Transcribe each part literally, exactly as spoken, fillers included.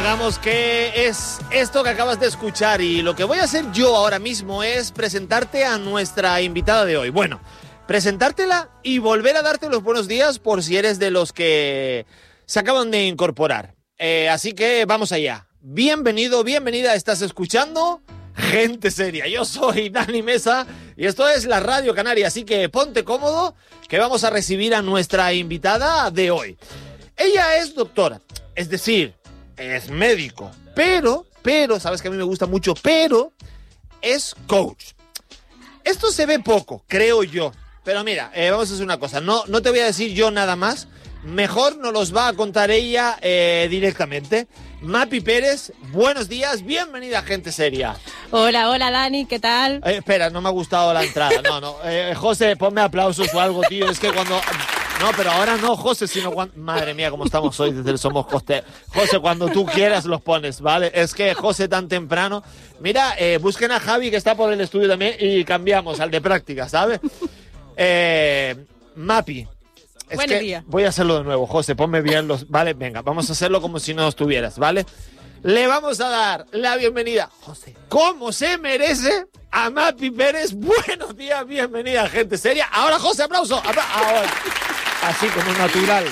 Digamos que es esto que acabas de escuchar y lo que voy a hacer yo ahora mismo es presentarte a nuestra invitada de hoy. Bueno, presentártela y volver a darte los buenos días por si eres de los que se acaban de incorporar. Eh, así que vamos allá. Bienvenido, bienvenida, estás escuchando Gente Seria. Yo soy Dani Mesa y esto es la Radio Canaria, así que ponte cómodo que vamos a recibir a nuestra invitada de hoy. Ella es doctora, es decir, es médico, pero, pero, sabes que a mí me gusta mucho, pero es coach. Esto se ve poco, creo yo, pero mira, eh, vamos a hacer una cosa, no, no te voy a decir yo nada más, mejor nos los va a contar ella eh, directamente. Mapi Pérez, buenos días, bienvenida a Gente Seria. Hola, hola Dani, ¿qué tal? Eh, espera, no me ha gustado la entrada, no, no, eh, José, ponme aplausos o algo, tío, es que cuando... No, pero ahora no, José, sino cuando... Madre mía, cómo estamos hoy desde el Somos Coste. José, cuando tú quieras los pones, ¿vale? Es que José tan temprano... Mira, eh, busquen a Javi, que está por el estudio también, y cambiamos al de práctica, ¿sabes? Eh, Mapi. Es Buenos que días. Voy a hacerlo de nuevo, José, ponme bien los... Vale, venga, vamos a hacerlo como si no estuvieras, ¿vale? Le vamos a dar la bienvenida, José, como se merece, a Mapi Pérez. Buenos días, bienvenida, Gente Seria. Ahora, José, aplauso. Apla- Ahora. Así como natural.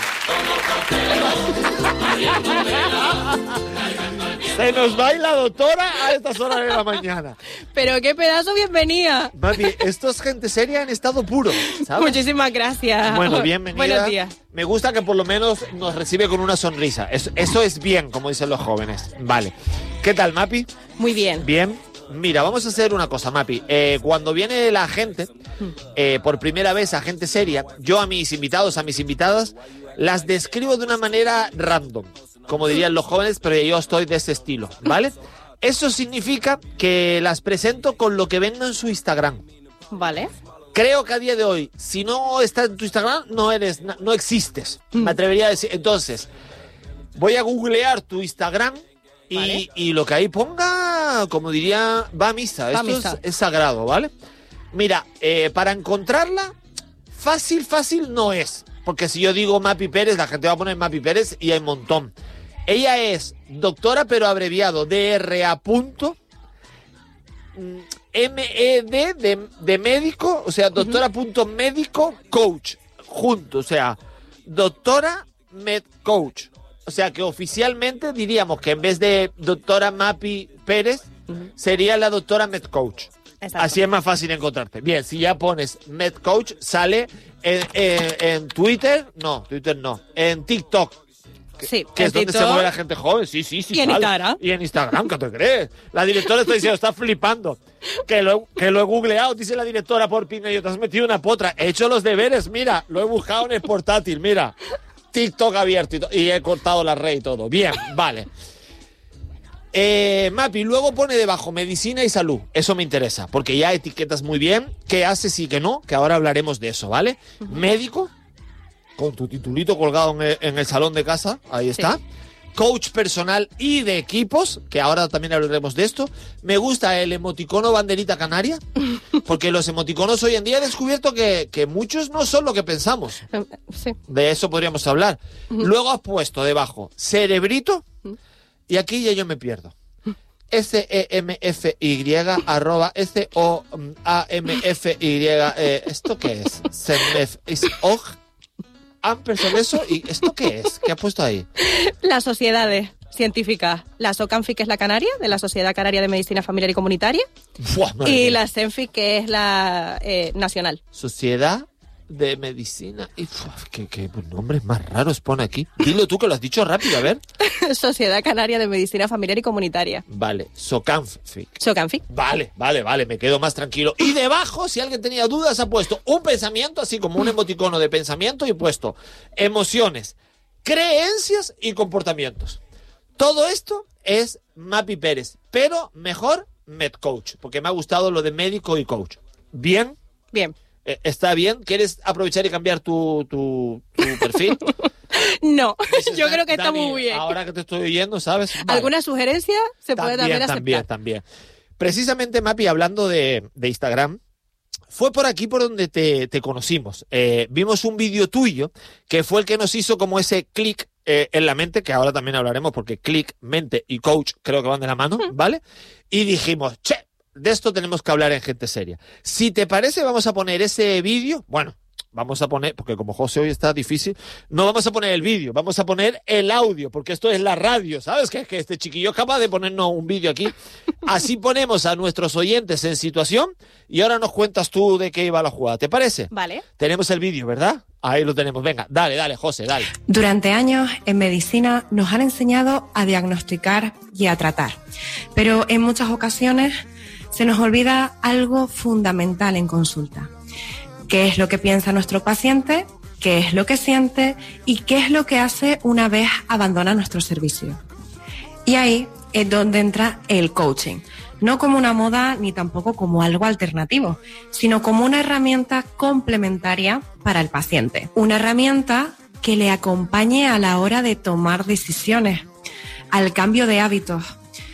Se nos va la doctora a estas horas de la mañana. Pero qué pedazo, bienvenida. Mapi, esto es Gente Seria en estado puro, ¿sabes? Muchísimas gracias. Bueno, bienvenida. Buenos días. Me gusta que por lo menos nos recibe con una sonrisa. Eso, eso es bien, como dicen los jóvenes. Vale. ¿Qué tal, Mapi? Muy bien. Bien. Mira, vamos a hacer una cosa, Mapi. Eh, cuando viene la gente, eh, por primera vez a Gente Seria, yo a mis invitados, a mis invitadas, las describo de una manera random, como dirían los jóvenes, pero yo estoy de ese estilo, ¿vale? Eso significa que las presento con lo que ven en su Instagram. Vale. Creo que a día de hoy, si no estás en tu Instagram, no eres, no existes. Me atrevería a decir. Entonces, voy a googlear tu Instagram y, Vale. y lo que ahí ponga, como diría, va a misa. Va a Esto misa. Es, es sagrado, ¿vale? Mira, eh, para encontrarla, fácil, fácil no es. Porque si yo digo Mapi Pérez, la gente va a poner Mapi Pérez y hay un montón. Ella es doctora, pero abreviado, D R A punto, M E D de, de médico, o sea, doctora punto médico coach, junto, o sea, doctora med coach. O sea, que oficialmente diríamos que en vez de doctora Mapi Pérez, sería la doctora med coach. Exacto. Así es más fácil encontrarte. Bien, si ya pones med coach, sale en, en, en Twitter, no, Twitter no, en TikTok. Sí, Que en es donde se TikTok. mueve la gente joven, sí, sí, sí. Y en sale. Instagram. Y en Instagram, ¿qué te crees? La directora está diciendo, está flipando. Que lo, que lo he googleado, dice la directora por pina, y te has metido una potra. He hecho los deberes, mira, lo he buscado en el portátil, mira. TikTok abierto y, to- y he cortado la red y todo. Bien, vale. Eh, Mapi, luego pone debajo medicina y salud. Eso me interesa, porque ya etiquetas muy bien qué haces y qué no, que ahora hablaremos de eso, ¿vale? Médico, con tu titulito colgado en el, en el salón de casa, ahí está. Sí. Coach personal y de equipos, que ahora también hablaremos de esto. Me gusta el emoticono banderita canaria, porque los emoticonos hoy en día he descubierto que, que muchos no son lo que pensamos. Eh, Sí. De eso podríamos hablar. Luego has puesto debajo cerebrito, y aquí ya yo me pierdo. S E M F Y arroba S O A M F Y. Eh, ¿Esto qué es? Semef, es og, ampersand eso. ¿Y esto qué es? ¿Qué ha puesto ahí? Las sociedades científicas. La SOCANFI, que es la canaria, de la Sociedad Canaria de Medicina Familiar y Comunitaria. Buah, madre Y mía. la SENFI, que es la eh, nacional. Sociedad de Medicina. Y, uf, qué, qué nombres más raros pone aquí. Dilo tú que lo has dicho rápido, a ver. Sociedad Canaria de Medicina Familiar y Comunitaria. Vale, SOCANFIC. SOCANFI. Vale, vale, vale, me quedo más tranquilo. Y debajo, si alguien tenía dudas, ha puesto un pensamiento, así como un emoticono de pensamiento, y he puesto emociones, creencias y comportamientos. Todo esto es Mapi Pérez, pero mejor MedCoach, porque me ha gustado lo de médico y coach. ¿Bien? Bien. Eh, ¿Está bien? ¿Quieres aprovechar y cambiar tu, tu, tu perfil? No, Dices, yo "Da- creo que está Dani, muy bien. Ahora que te estoy oyendo, ¿sabes? Vale. ¿Alguna sugerencia se puede también, aceptar? También, también. Precisamente, Mapi, hablando de, de Instagram, fue por aquí por donde te, te conocimos. Eh, vimos un vídeo tuyo que fue el que nos hizo como ese clic eh, en la mente, que ahora también hablaremos porque click, mente y coach creo que van de la mano, ¿vale? Y dijimos, che, de esto tenemos que hablar en Gente Seria. Si te parece, vamos a poner ese vídeo, bueno, vamos a poner, porque como José hoy está difícil, no vamos a poner el vídeo, vamos a poner el audio, porque esto es la radio, ¿sabes? Que, que este chiquillo es capaz de ponernos un vídeo aquí. Así ponemos a nuestros oyentes en situación y ahora nos cuentas tú de qué iba la jugada, ¿te parece? Vale. Tenemos el vídeo, ¿verdad? Ahí lo tenemos. Venga, dale, dale, José, dale. Durante años en medicina nos han enseñado a diagnosticar y a tratar, pero en muchas ocasiones se nos olvida algo fundamental en consulta. ¿Qué es lo que piensa nuestro paciente? ¿Qué es lo que siente? ¿Y qué es lo que hace una vez abandona nuestro servicio? Y ahí es donde entra el coaching. No como una moda ni tampoco como algo alternativo, sino como una herramienta complementaria para el paciente. Una herramienta que le acompañe a la hora de tomar decisiones, al cambio de hábitos,